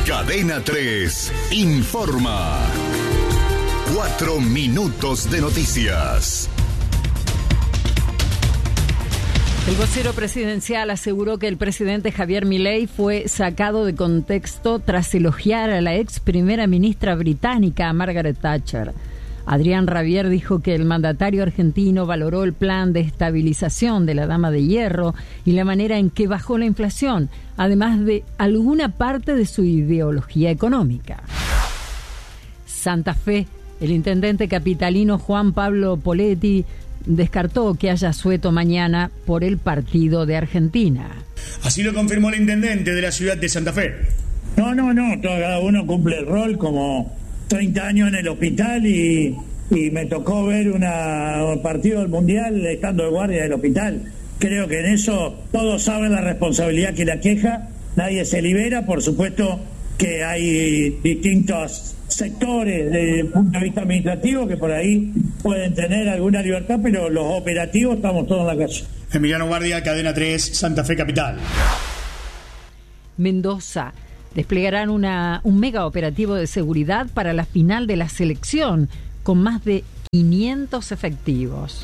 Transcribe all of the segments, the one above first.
Cadena 3 informa. 4 minutos de noticias. El vocero presidencial aseguró que el presidente Javier Milei fue sacado de contexto tras elogiar a la ex primera ministra británica Margaret Thatcher. Adrián Rabier dijo que el mandatario argentino valoró el plan de estabilización de la Dama de Hierro y la manera en que bajó la inflación, además de alguna parte de su ideología económica. Santa Fe, el intendente capitalino Juan Pablo Poletti descartó que haya asueto mañana por el partido de Argentina. Así lo confirmó el intendente de la ciudad de Santa Fe. No, cada uno cumple el rol, como 30 años en el hospital y me tocó ver un partido del Mundial estando de guardia del hospital. Creo que en eso todos saben la responsabilidad que la queja, nadie se libera, por supuesto que hay distintos sectores desde el punto de vista administrativo que por ahí pueden tener alguna libertad, pero los operativos estamos todos en la calle. Emiliano Guardia, Cadena 3, Santa Fe Capital. Mendoza. Desplegarán un mega operativo de seguridad para la final de la selección, con más de 500 efectivos.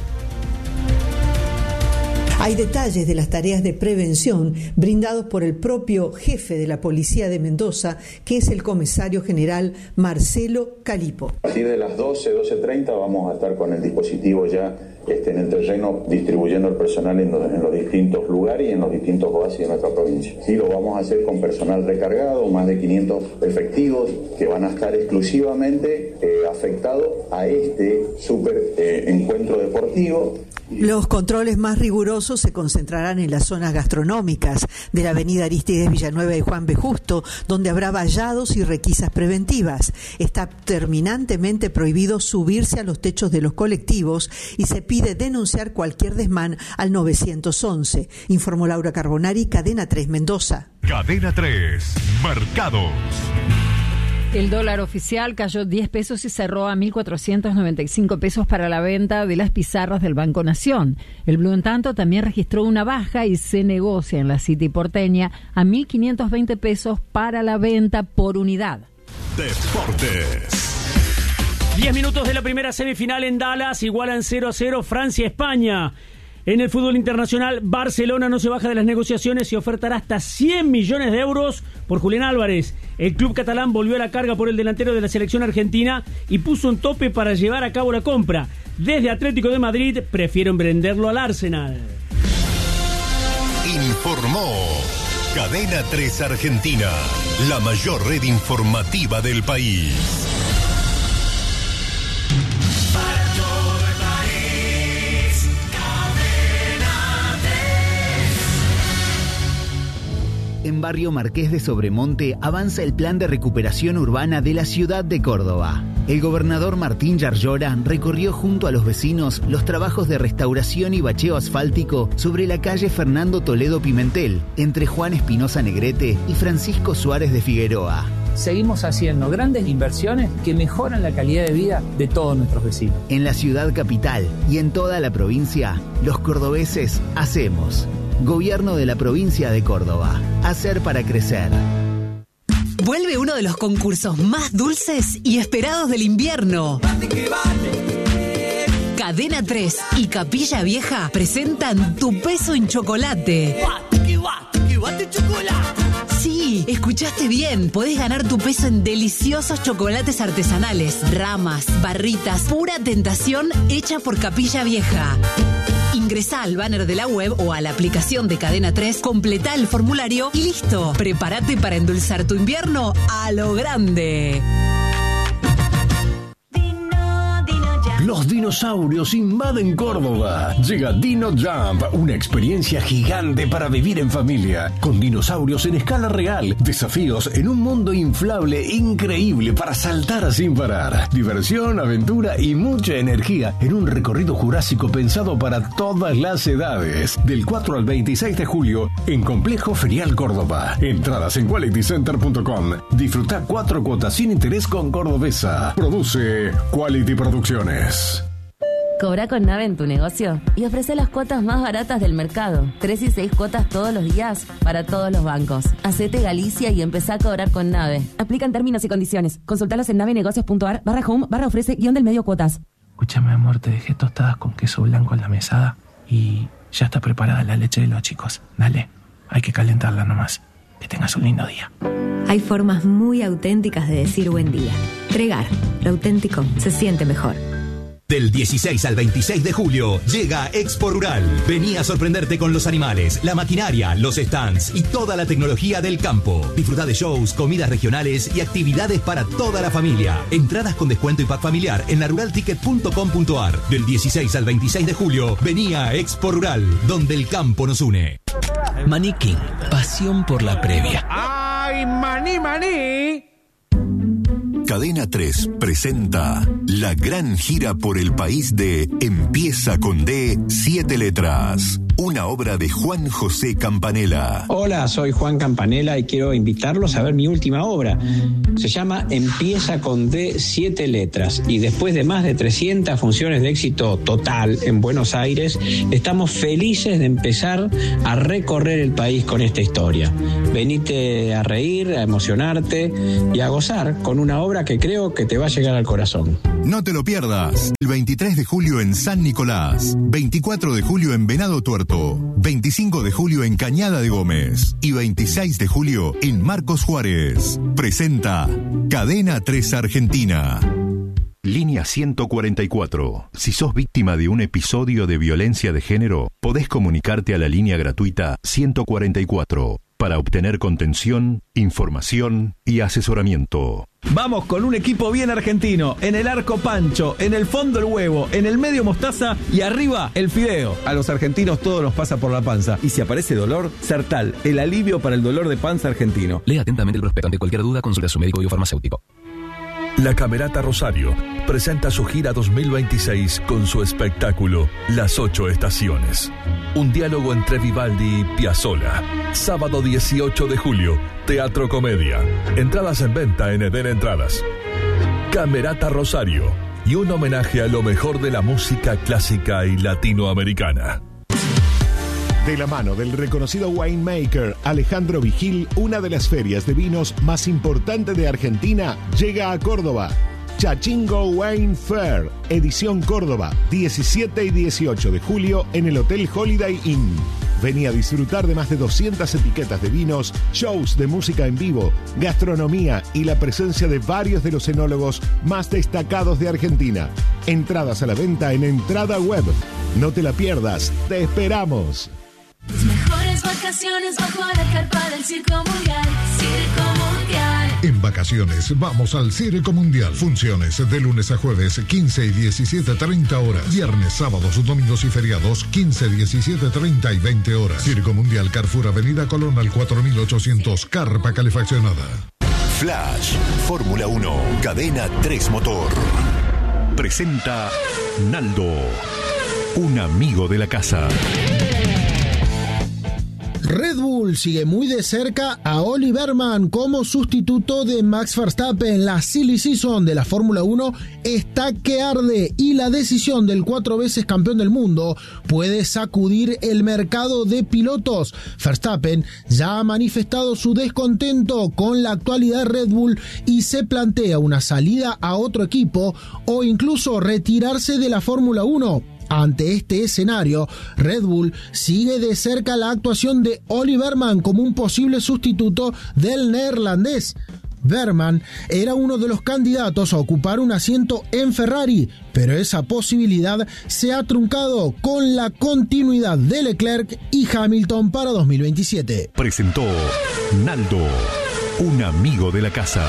Hay detalles de las tareas de prevención brindados por el propio jefe de la Policía de Mendoza, que es el comisario general Marcelo Calipo. A partir de las 12:30 vamos a estar con el dispositivo ya en el terreno, distribuyendo el personal en los distintos lugares y en los distintos oasis de nuestra provincia. Sí, lo vamos a hacer con personal recargado, más de 500 efectivos que van a estar exclusivamente afectados a este super encuentro deportivo. Los controles más rigurosos se concentrarán en las zonas gastronómicas de la avenida Arístides Villanueva y Juan B. Justo, donde habrá vallados y requisas preventivas. Está terminantemente prohibido subirse a los techos de los colectivos y se pide denunciar cualquier desmán al 911, informó Laura Carbonari, Cadena 3 Mendoza. Cadena 3, mercados. El dólar oficial cayó 10 pesos y cerró a 1.495 pesos para la venta de las pizarras del Banco Nación. El Blue en tanto también registró una baja y se negocia en la City porteña a 1.520 pesos para la venta por unidad. Deportes. 10 minutos de la primera semifinal en Dallas, igualan 0-0 Francia-España. En el fútbol internacional, Barcelona no se baja de las negociaciones y ofertará hasta 100 millones de euros por Julián Álvarez. El club catalán volvió a la carga por el delantero de la selección argentina y puso un tope para llevar a cabo la compra. Desde Atlético de Madrid prefieren venderlo al Arsenal. Informó Cadena 3 Argentina, la mayor red informativa del país. En Barrio Marqués de Sobremonte avanza el plan de recuperación urbana de la ciudad de Córdoba. El gobernador Martín Yarlora recorrió junto a los vecinos los trabajos de restauración y bacheo asfáltico sobre la calle Fernando Toledo Pimentel, entre Juan Espinosa Negrete y Francisco Suárez de Figueroa. Seguimos haciendo grandes inversiones que mejoran la calidad de vida de todos nuestros vecinos. En la ciudad capital y en toda la provincia, los cordobeses hacemos. Gobierno de la provincia de Córdoba. Hacer para crecer. Vuelve uno de los concursos más dulces y esperados del invierno. Cadena 3 y Capilla Vieja presentan Tu Peso en Chocolate. Sí, escuchaste bien. Podés ganar tu peso en deliciosos chocolates artesanales, ramas, barritas, pura tentación hecha por Capilla Vieja. Ingresá al banner de la web o a la aplicación de Cadena 3, completá el formulario y listo. Prepárate para endulzar tu invierno a lo grande. Los dinosaurios invaden Córdoba. Llega Dino Jump, una experiencia gigante para vivir en familia. Con dinosaurios en escala real, desafíos en un mundo inflable increíble para saltar sin parar. Diversión, aventura y mucha energía en un recorrido jurásico pensado para todas las edades. Del 4 al 26 de julio en Complejo Ferial Córdoba. Entradas en qualitycenter.com. Disfruta 4 cuotas sin interés con Cordobesa. Produce Quality Producciones. Cobra con Nave en tu negocio y ofrece las cuotas más baratas del mercado. 3 y 6 cuotas todos los días para todos los bancos. Hacete Galicia y empezá a cobrar con Nave. Aplican términos y condiciones. Consultalos en navenegocios.ar/home/ofrece-del-medio cuotas. Escúchame, amor, te dejé tostadas con queso blanco en la mesada y ya está preparada la leche de los chicos. Dale, hay que calentarla nomás. Que tengas un lindo día. Hay formas muy auténticas de decir buen día. Tregar, lo auténtico se siente mejor. Del 16 al 26 de julio llega Expo Rural. Vení a sorprenderte con los animales, la maquinaria, los stands y toda la tecnología del campo. Disfrutá de shows, comidas regionales y actividades para toda la familia. Entradas con descuento y pack familiar en laruralticket.com.ar. Del 16 al 26 de julio, vení a Expo Rural, donde el campo nos une. Maniquín, pasión por la previa. ¡Ay, maní, maní! Cadena 3 presenta la gran gira por el país de Empieza con D, 7 letras. Una obra de Juan José Campanella. Hola, soy Juan Campanella y quiero invitarlos a ver mi última obra. Se llama Empieza con D, 7 letras. Y después de más de 300 funciones de éxito total en Buenos Aires, estamos felices de empezar a recorrer el país con esta historia. Venite a reír, a emocionarte y a gozar con una obra que creo que te va a llegar al corazón. No te lo pierdas. El 23 de julio en San Nicolás, 24 de julio en Venado Tuerto, 25 de julio en Cañada de Gómez y 26 de julio en Marcos Juárez. Presenta Cadena 3 Argentina. Línea 144. Si sos víctima de un episodio de violencia de género, podés comunicarte a la línea gratuita 144 para obtener contención, información y asesoramiento. Vamos con un equipo bien argentino. En el arco Pancho, en el fondo el huevo, en el medio mostaza y arriba el fideo. A los argentinos todo nos pasa por la panza. Y si aparece dolor, Sertal, el alivio para el dolor de panza argentino. Lea atentamente el prospecto. Ante cualquier duda, consulte a su médico o farmacéutico. La Camerata Rosario presenta su gira 2026 con su espectáculo Las 8 Estaciones. Un diálogo entre Vivaldi y Piazzolla. Sábado 18 de julio, Teatro Comedia. Entradas en venta en Eden Entradas. Camerata Rosario y un homenaje a lo mejor de la música clásica y latinoamericana. De la mano del reconocido winemaker Alejandro Vigil, una de las ferias de vinos más importantes de Argentina llega a Córdoba. Chachingo Wine Fair, edición Córdoba, 17 y 18 de julio en el Hotel Holiday Inn. Vení a disfrutar de más de 200 etiquetas de vinos, shows de música en vivo, gastronomía y la presencia de varios de los enólogos más destacados de Argentina. Entradas a la venta en Entrada Web. No te la pierdas, te esperamos. Tus mejores vacaciones bajo la carpa del Circo Mundial. Circo Mundial. En vacaciones vamos al Circo Mundial. Funciones de lunes a jueves 15 y 17:30 horas. Viernes, sábados, domingos y feriados 15, 17:30 y 20 horas. Circo Mundial, Carrefour Avenida Colón al 4800, carpa calefaccionada. Flash, Fórmula 1, Cadena 3 Motor. Presenta Naldo, un amigo de la casa. Red Bull sigue muy de cerca a Olli Bearman como sustituto de Max Verstappen. La silly season de la Fórmula 1 está que arde y la decisión del 4 veces campeón del mundo puede sacudir el mercado de pilotos. Verstappen ya ha manifestado su descontento con la actualidad de Red Bull y se plantea una salida a otro equipo o incluso retirarse de la Fórmula 1. Ante este escenario, Red Bull sigue de cerca la actuación de Olli Bearman como un posible sustituto del neerlandés. Bearman era uno de los candidatos a ocupar un asiento en Ferrari, pero esa posibilidad se ha truncado con la continuidad de Leclerc y Hamilton para 2027. Presentó Naldo, un amigo de la casa.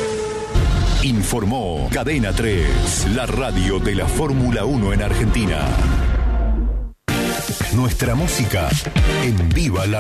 Informó Cadena 3, la radio de la Fórmula 1 en Argentina. Nuestra música en Viva la